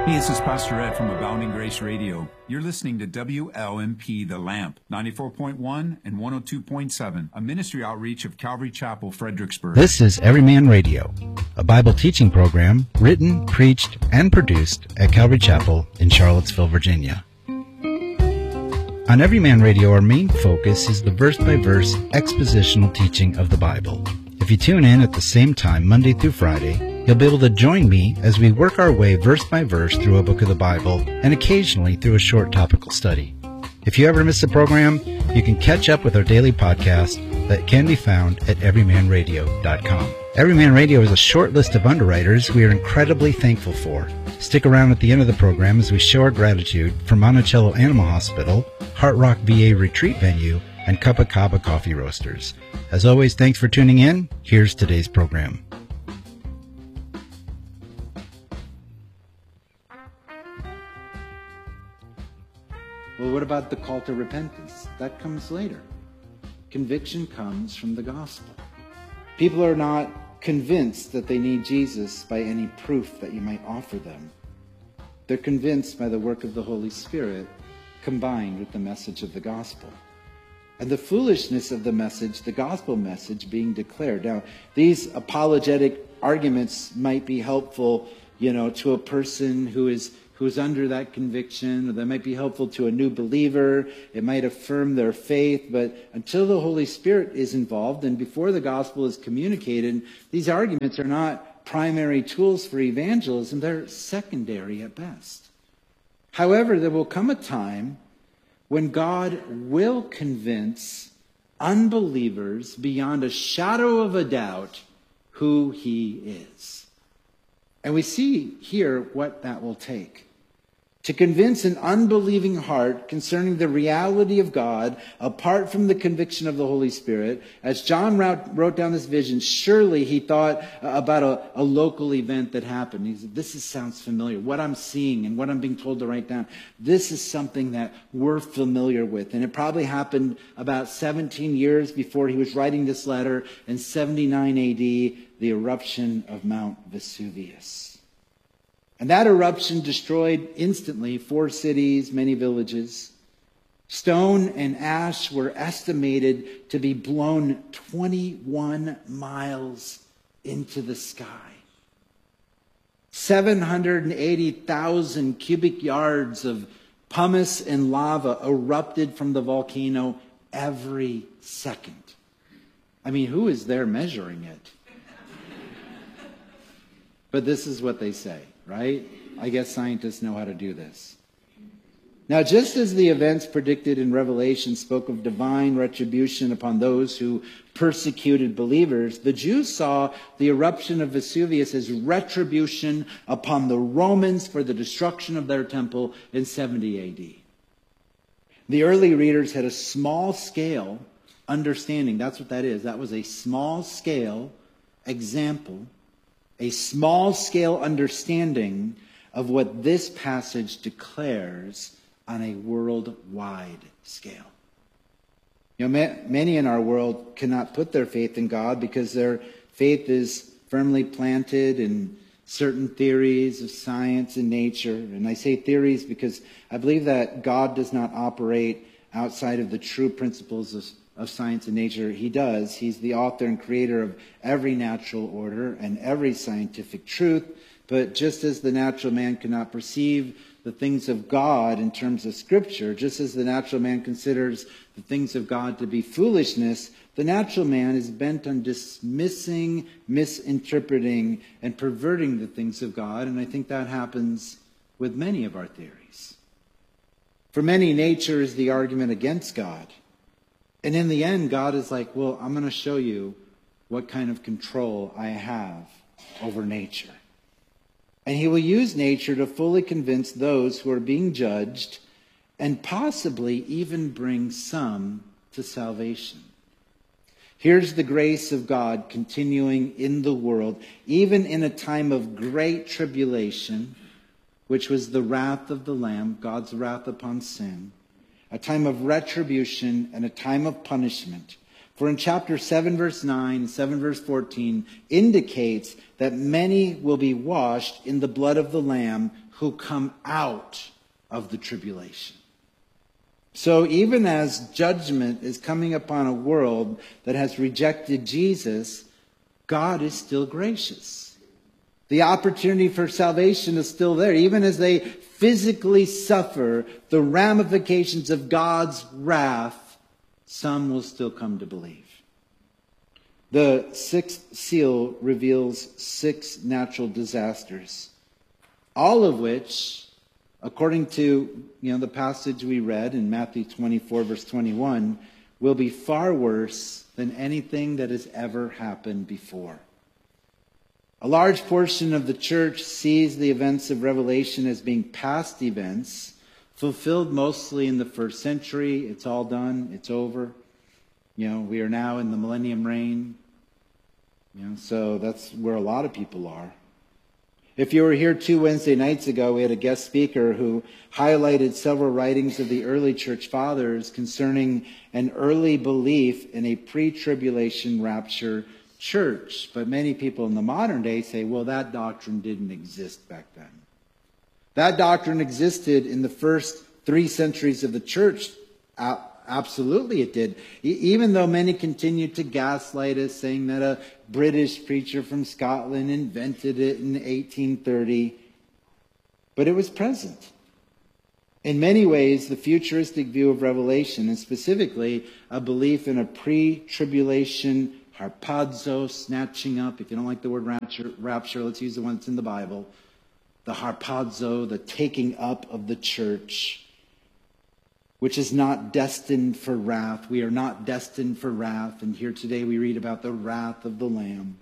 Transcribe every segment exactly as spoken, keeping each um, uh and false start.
Hey, this is Pastor Ed from Abounding Grace Radio. You're listening to W L M P The Lamp, ninety-four point one and one oh two point seven, a ministry outreach of Calvary Chapel, Fredericksburg. This is Everyman Radio, a Bible teaching program written, preached, and produced at Calvary Chapel in Charlottesville, Virginia. On Everyman Radio, our main focus is the verse-by-verse expositional teaching of the Bible. If you tune in at the same time, Monday through Friday, you'll be able to join me as we work our way verse by verse through a book of the Bible and occasionally through a short topical study. If you ever miss a program, you can catch up with our daily podcast that can be found at everyman radio dot com. Everyman Radio is a short list of underwriters we are incredibly thankful for. Stick around at the end of the program as we show our gratitude for Monticello Animal Hospital, Heart Rock V A Retreat Venue, and Copacabana Coffee Roasters. As always, thanks for tuning in. Here's today's program. Well, what about the call to repentance? That comes later. Conviction comes from the gospel. People are not convinced that they need Jesus by any proof that you might offer them. They're convinced by the work of the Holy Spirit combined with the message of the gospel. And the foolishness of the message, the gospel message, being declared. Now, these apologetic arguments might be helpful, you know, to a person who is who's under that conviction, or that might be helpful to a new believer. It might affirm their faith, but until the Holy Spirit is involved and before the gospel is communicated, these arguments are not primary tools for evangelism. They're secondary at best. However, there will come a time when God will convince unbelievers beyond a shadow of a doubt who he is. And we see here what that will take. To convince an unbelieving heart concerning the reality of God apart from the conviction of the Holy Spirit. As John wrote down this vision, surely he thought about a, a local event that happened. He said, this is, sounds familiar. What I'm seeing and what I'm being told to write down, this is something that we're familiar with. And it probably happened about seventeen years before he was writing this letter in seventy-nine A D, the eruption of Mount Vesuvius. And that eruption destroyed instantly four cities, many villages. Stone and ash were estimated to be blown twenty-one miles into the sky. seven hundred eighty thousand cubic yards of pumice and lava erupted from the volcano every second. I mean, who is there measuring it? But this is what they say. Right? I guess scientists know how to do this. Now, just as the events predicted in Revelation spoke of divine retribution upon those who persecuted believers, the Jews saw the eruption of Vesuvius as retribution upon the Romans for the destruction of their temple in seventy A D. The early readers had a small-scale understanding. That's what that is. That was a small-scale example, a small-scale understanding of what this passage declares on a worldwide scale. You know, ma- many in our world cannot put their faith in God because their faith is firmly planted in certain theories of science and nature. And I say theories because I believe that God does not operate outside of the true principles of of science and nature. He does. He's the author and creator of every natural order and every scientific truth. But just as the natural man cannot perceive the things of God in terms of Scripture, just as the natural man considers the things of God to be foolishness, the natural man is bent on dismissing, misinterpreting, and perverting the things of God. And I think that happens with many of our theories. For many, nature is the argument against God. And in the end, God is like, well, I'm going to show you what kind of control I have over nature. And he will use nature to fully convince those who are being judged and possibly even bring some to salvation. Here's the grace of God continuing in the world, even in a time of great tribulation, which was the wrath of the Lamb, God's wrath upon sin. A time of retribution and a time of punishment. For in chapter seven, verse nine, seven, verse fourteen, indicates that many will be washed in the blood of the Lamb who come out of the tribulation. So even as judgment is coming upon a world that has rejected Jesus, God is still gracious. The opportunity for salvation is still there. Even as they physically suffer the ramifications of God's wrath, some will still come to believe. The sixth seal reveals six natural disasters, all of which, according to you know the passage we read in Matthew twenty-four, verse twenty-one, will be far worse than anything that has ever happened before. A large portion of the church sees the events of Revelation as being past events, fulfilled mostly in the first century. It's all done. It's over. You know, we are now in the millennium reign. You know, so that's where a lot of people are. If you were here two Wednesday nights ago, we had a guest speaker who highlighted several writings of the early church fathers concerning an early belief in a pre-tribulation rapture church. But many people in the modern day say, well, that doctrine didn't exist back then. That doctrine existed in the first three centuries of the church. Absolutely it did. Even though many continued to gaslight us, saying that a British preacher from Scotland invented it in eighteen thirty. But it was present. In many ways, the futuristic view of Revelation, and specifically a belief in a pre-tribulation harpazo, snatching up. If you don't like the word rapture, rapture, let's use the one that's in the Bible. The harpazo, the taking up of the church, which is not destined for wrath. We are not destined for wrath. And here today we read about the wrath of the Lamb.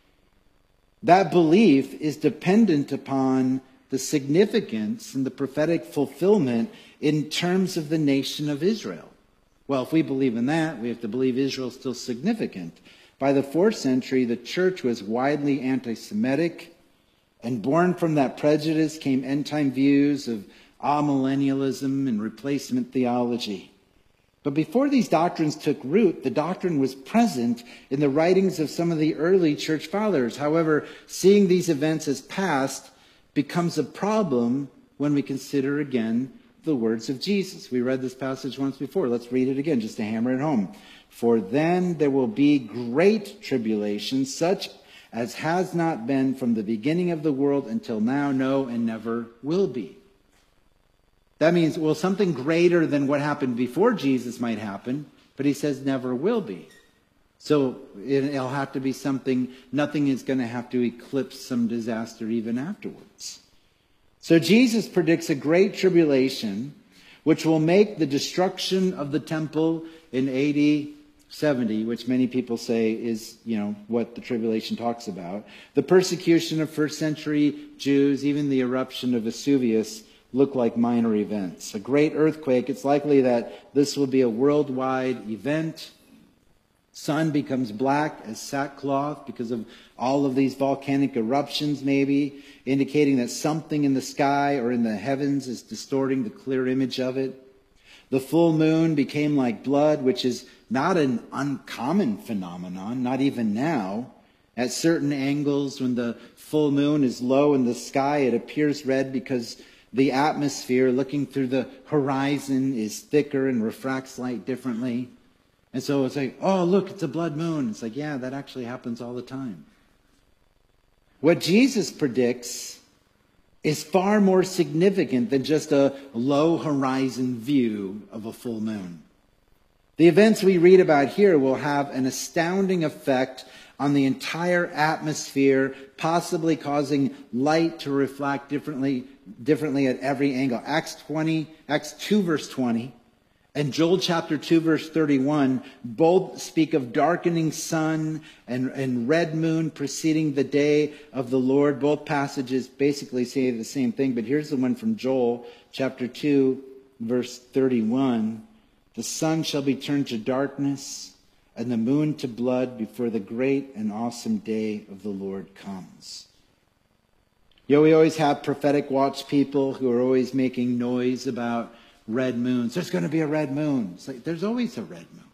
That belief is dependent upon the significance and the prophetic fulfillment in terms of the nation of Israel. Well, if we believe in that, we have to believe Israel is still significant. By the fourth century, the church was widely anti-Semitic, and born from that prejudice came end-time views of amillennialism and replacement theology. But before these doctrines took root, the doctrine was present in the writings of some of the early church fathers. However, seeing these events as past becomes a problem when we consider again the words of Jesus. We read this passage once before. Let's read it again just to hammer it home. For then there will be great tribulation, such as has not been from the beginning of the world until now, no, and never will be. That means, well, something greater than what happened before Jesus might happen, but he says never will be. So it'll have to be something, nothing is going to have to eclipse some disaster even afterwards. So Jesus predicts a great tribulation, which will make the destruction of the temple in A D seventy, which many people say is, you know, what the tribulation talks about, the persecution of first century Jews, even the eruption of Vesuvius, look like minor events. A great earthquake, it's likely that this will be a worldwide event. Sun becomes black as sackcloth because of all of these volcanic eruptions, maybe, indicating that something in the sky or in the heavens is distorting the clear image of it. The full moon became like blood, which is not an uncommon phenomenon, not even now. At certain angles, when the full moon is low in the sky, it appears red because the atmosphere looking through the horizon is thicker and refracts light differently. And so it's like, oh, look, it's a blood moon. It's like, yeah, that actually happens all the time. What Jesus predicts is far more significant than just a low horizon view of a full moon. The events we read about here will have an astounding effect on the entire atmosphere, possibly causing light to reflect differently, differently at every angle. Acts twenty, Acts two verse twenty, and Joel chapter two verse thirty-one both speak of darkening sun and, and red moon preceding the day of the Lord. Both passages basically say the same thing, but here's the one from Joel chapter two verse thirty-one. The sun shall be turned to darkness and the moon to blood before the great and awesome day of the Lord comes. You know, we always have prophetic watch people who are always making noise about red moons. There's going to be a red moon. It's like, there's always a red moon.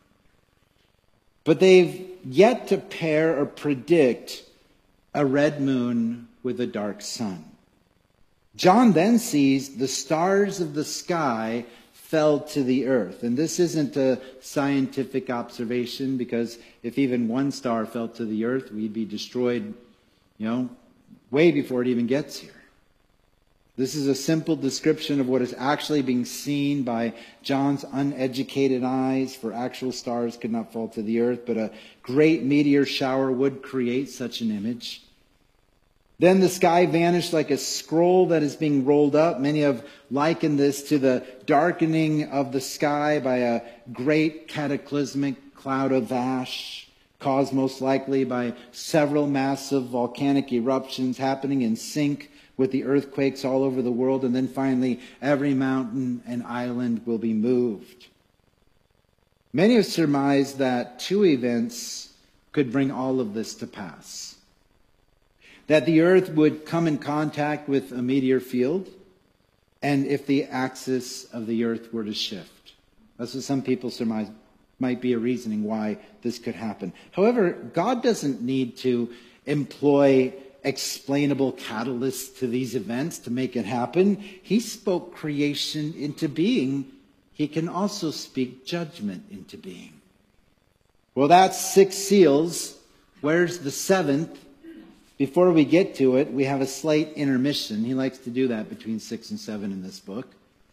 But they've yet to pair or predict a red moon with a dark sun. John then sees the stars of the sky fell to the earth. And this isn't a scientific observation, because if even one star fell to the earth, we'd be destroyed, you know, way before it even gets here. This is a simple description of what is actually being seen by John's uneducated eyes, for actual stars could not fall to the earth, but a great meteor shower would create such an image. Then the sky vanished like a scroll that is being rolled up. Many have likened this to the darkening of the sky by a great cataclysmic cloud of ash, caused most likely by several massive volcanic eruptions happening in sync with the earthquakes all over the world. And then finally, every mountain and island will be moved. Many have surmised that two events could bring all of this to pass. That the earth would come in contact with a meteor field, and if the axis of the earth were to shift. That's what some people surmise might be a reasoning why this could happen. However, God doesn't need to employ explainable catalysts to these events to make it happen. He spoke creation into being. He can also speak judgment into being. Well, that's six seals. Where's the seventh? Before we get to it, we have a slight intermission. He likes to do that between six and seven in this book.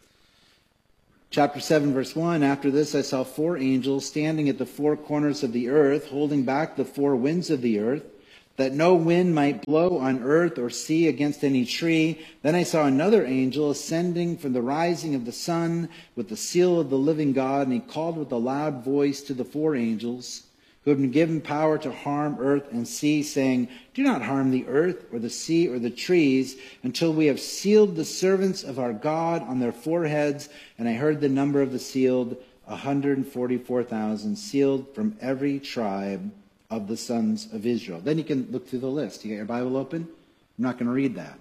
Chapter seven, verse one, after this I saw four angels standing at the four corners of the earth, holding back the four winds of the earth, that no wind might blow on earth or sea against any tree. Then I saw another angel ascending from the rising of the sun with the seal of the living God, and he called with a loud voice to the four angels who had been given power to harm earth and sea, saying, do not harm the earth or the sea or the trees until we have sealed the servants of our God on their foreheads. And I heard the number of the sealed, one hundred forty-four thousand, sealed from every tribe of the sons of Israel. Then you can look through the list. You got your Bible open? I'm not going to read that.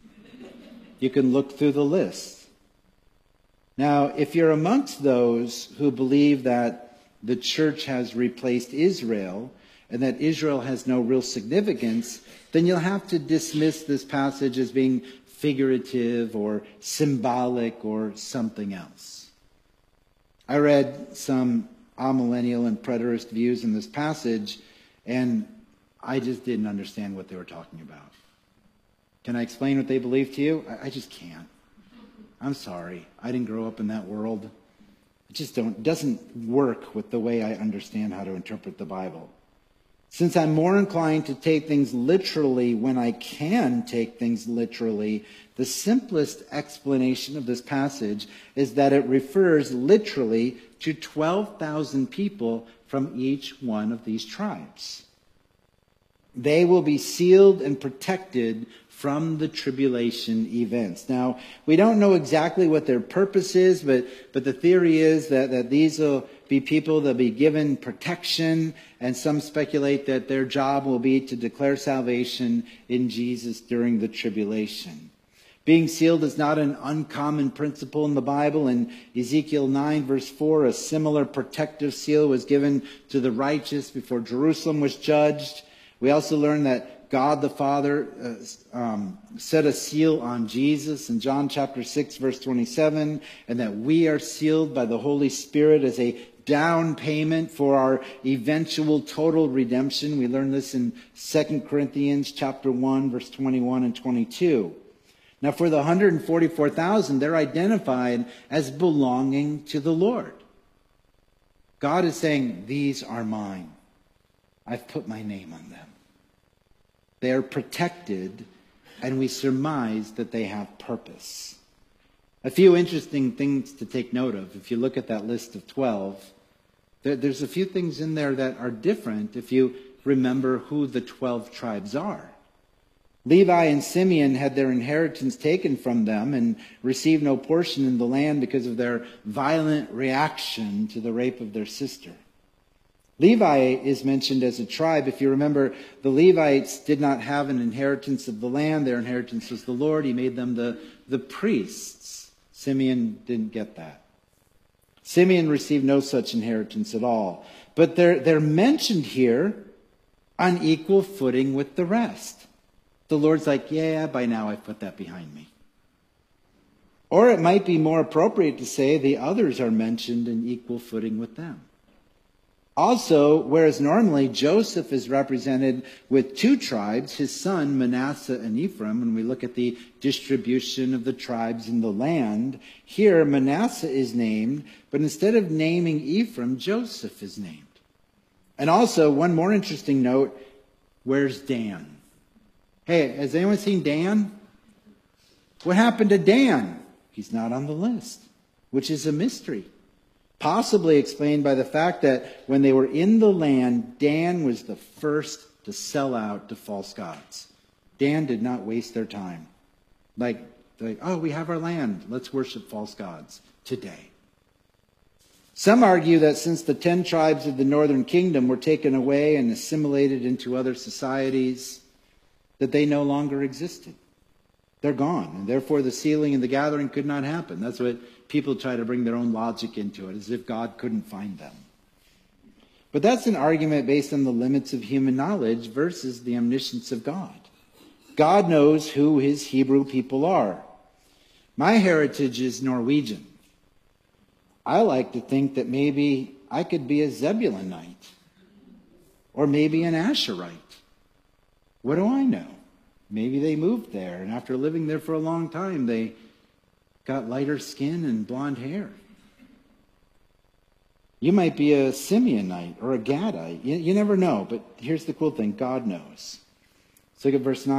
You can look through the list. Now, if you're amongst those who believe that the church has replaced Israel and that Israel has no real significance, then you'll have to dismiss this passage as being figurative or symbolic or something else. I read some amillennial and preterist views in this passage, and I just didn't understand what they were talking about. Can I explain what they believe to you? I, I just can't. I'm sorry. I didn't grow up in that world. It just don't, doesn't work with the way I understand how to interpret the Bible. Since I'm more inclined to take things literally when I can take things literally, the simplest explanation of this passage is that it refers literally to twelve thousand people from each one of these tribes. They will be sealed and protected from the tribulation events. Now, we don't know exactly what their purpose is, but, but the theory is that, that these will be people that will be given protection, and some speculate that their job will be to declare salvation in Jesus during the tribulation. Being sealed is not an uncommon principle in the Bible. In Ezekiel nine, verse four, a similar protective seal was given to the righteous before Jerusalem was judged. We also learn that God the Father uh, um, set a seal on Jesus in John chapter six, verse twenty-seven, and that we are sealed by the Holy Spirit as a down payment for our eventual total redemption. We learn this in Second Corinthians chapter one, verse twenty-one and twenty-two. Now, for the one hundred forty-four thousand, they're identified as belonging to the Lord. God is saying, these are mine. I've put my name on them. They are protected, and we surmise that they have purpose. A few interesting things to take note of. If you look at that list of twelve, there, there's a few things in there that are different if you remember who the twelve tribes are. Levi and Simeon had their inheritance taken from them and received no portion in the land because of their violent reaction to the rape of their sister. Levi is mentioned as a tribe. If you remember, the Levites did not have an inheritance of the land. Their inheritance was the Lord. He made them the, the priests. Simeon didn't get that. Simeon received no such inheritance at all. But they're, they're mentioned here on equal footing with the rest. The Lord's like, yeah, by now I've put that behind me. Or it might be more appropriate to say the others are mentioned in equal footing with them. Also, whereas normally Joseph is represented with two tribes, his son Manasseh and Ephraim, when we look at the distribution of the tribes in the land, here Manasseh is named, but instead of naming Ephraim, Joseph is named. And also, one more interesting note, where's Dan? Hey, has anyone seen Dan? What happened to Dan? He's not on the list, which is a mystery. Possibly explained by the fact that when they were in the land, Dan was the first to sell out to false gods. Dan did not waste their time. Like, like, oh, we have our land. Let's worship false gods today. Some argue that since the ten tribes of the northern kingdom were taken away and assimilated into other societies, that they no longer existed. They're gone, and therefore the sealing and the gathering could not happen. That's what people try to bring their own logic into it, as if God couldn't find them. But that's an argument based on the limits of human knowledge versus the omniscience of God. God knows who his Hebrew people are. My heritage is Norwegian. I like to think that maybe I could be a Zebulonite, or maybe an Asherite. What do I know? Maybe they moved there, and after living there for a long time, they got lighter skin and blonde hair. You might be a Simeonite or a Gadite. You, you never know, but here's the cool thing. God knows. Let's look at verse nine.